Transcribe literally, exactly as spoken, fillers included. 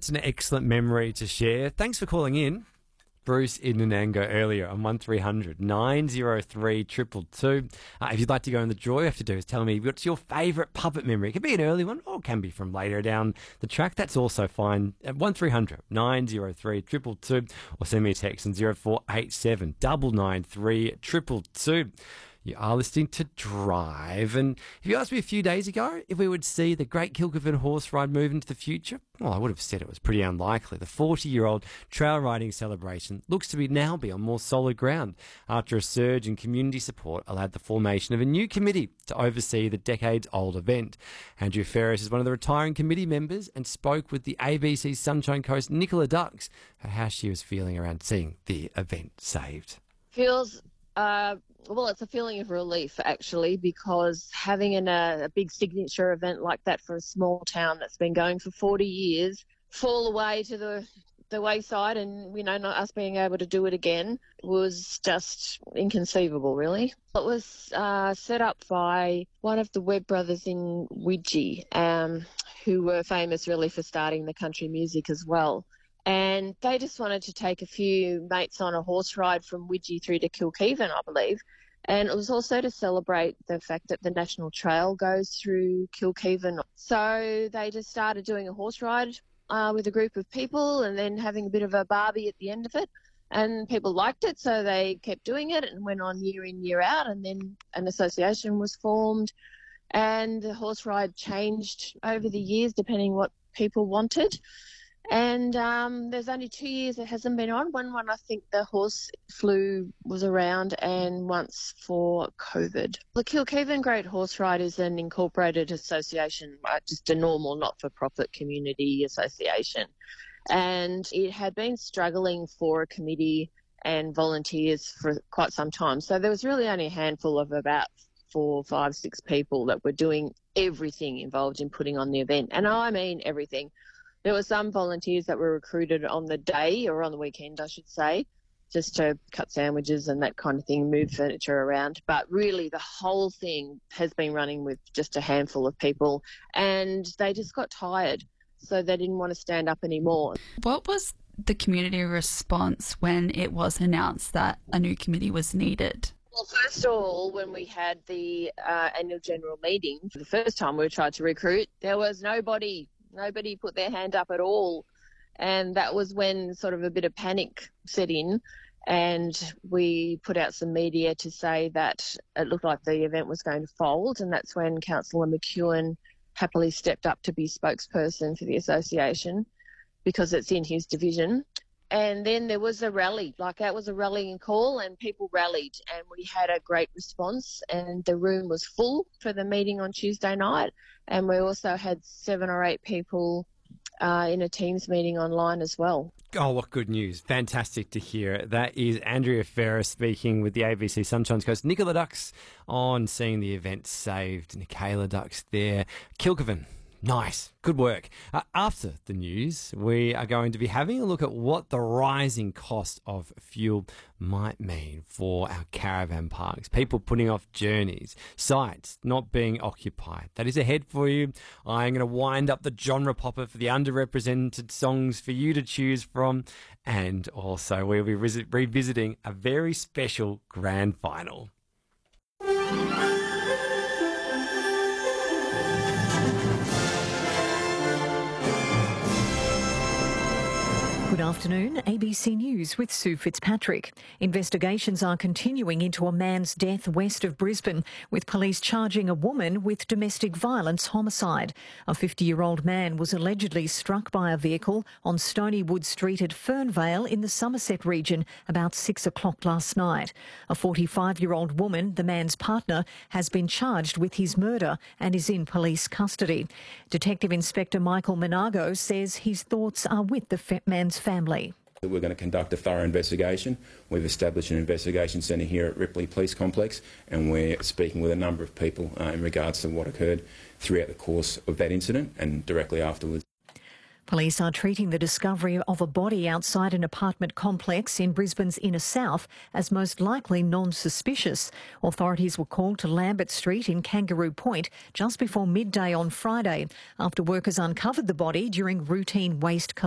It's an excellent memory to share. Thanks for calling in. Bruce in Nanango earlier on one three hundred nine oh three two two two. Uh, if you'd like to go in the draw, all you have to do is tell me what's your favourite puppet memory. It can be an early one or it can be from later down the track. That's also fine. At one three hundred nine oh three two two two or send me a text on zero four eight seven nine nine three two two two. You are listening to Drive, and if you asked me a few days ago if we would see the Great Kilcovan Horse Ride move into the future, well, I would have said it was pretty unlikely. The forty-year-old trail riding celebration looks to be now be on more solid ground after a surge in community support allowed the formation of a new committee to oversee the decades-old event. Andrea Ferris is one of the retiring committee members and spoke with the A B C Sunshine Coast Nicola Dux about how she was feeling around seeing the event saved. Feels... Uh, well, it's a feeling of relief, actually, because having an, uh, a big signature event like that for a small town that's been going for forty years fall away to the the wayside and, you know, not us being able to do it again was just inconceivable, really. It was uh, set up by one of the Webb brothers in Widgie, um, who were famous, really, for starting the country music as well. And they just wanted to take a few mates on a horse ride from Widgie through to Kilcovan, I believe. And it was also to celebrate the fact that the National Trail goes through Kilcovan. So they just started doing a horse ride uh, with a group of people and then having a bit of a barbie at the end of it. And people liked it, so they kept doing it and went on year in, year out. And then an association was formed and the horse ride changed over the years depending what people wanted. And um, there's only two years it hasn't been on. One, one I think the horse flu was around, and once for COVID. The Kilcovan Great Horse Ride is an incorporated association, right? Just a normal not-for-profit community association. And it had been struggling for a committee and volunteers for quite some time. So there was really only a handful of about four, five, six people that were doing everything involved in putting on the event. And I mean everything. There were some volunteers that were recruited on the day or on the weekend, I should say, just to cut sandwiches and that kind of thing, move furniture around. But really the whole thing has been running with just a handful of people, and they just got tired, so they didn't want to stand up anymore. What was the community response when it was announced that a new committee was needed? Well, first of all, when we had the uh, annual general meeting, for the first time we tried to recruit, there was nobody. Nobody put their hand up at all. And that was when sort of a bit of panic set in, and we put out some media to say that it looked like the event was going to fold, and that's when Councillor McEwen happily stepped up to be spokesperson for the association because it's in his division. And then there was a rally, like that was a rallying call, and people rallied, and we had a great response, and the room was full for the meeting on Tuesday night. And we also had seven or eight people uh, in a Teams meeting online as well. Oh, what good news. Fantastic to hear. That is Andrea Ferris speaking with the A B C Sunshine Coast. Nicola Dux on seeing the event saved. Nicola Dux there. Kilcovan. Nice. Good work. Uh, after the news, we are going to be having a look at what the rising cost of fuel might mean for our caravan parks. People putting off journeys, sites not being occupied. That is ahead for you. I'm going to wind up the genre popper for the underrepresented songs for you to choose from. And also we'll be re- revisiting a very special grand final. Good afternoon, A B C News with Sue Fitzpatrick. Investigations are continuing into a man's death west of Brisbane, with police charging a woman with domestic violence homicide. A fifty-year-old man was allegedly struck by a vehicle on Stonywood Street at Fernvale in the Somerset region about six o'clock last night. A forty-five-year-old woman, the man's partner, has been charged with his murder and is in police custody. Detective Inspector Michael Menago says his thoughts are with the fa- man's family. We're going to conduct a thorough investigation. We've established an investigation centre here at Ripley Police Complex, and we're speaking with a number of people uh, in regards to what occurred throughout the course of that incident and directly afterwards. Police are treating the discovery of a body outside an apartment complex in Brisbane's inner south as most likely non-suspicious. Authorities were called to Lambert Street in Kangaroo Point just before midday on Friday after workers uncovered the body during routine waste collection.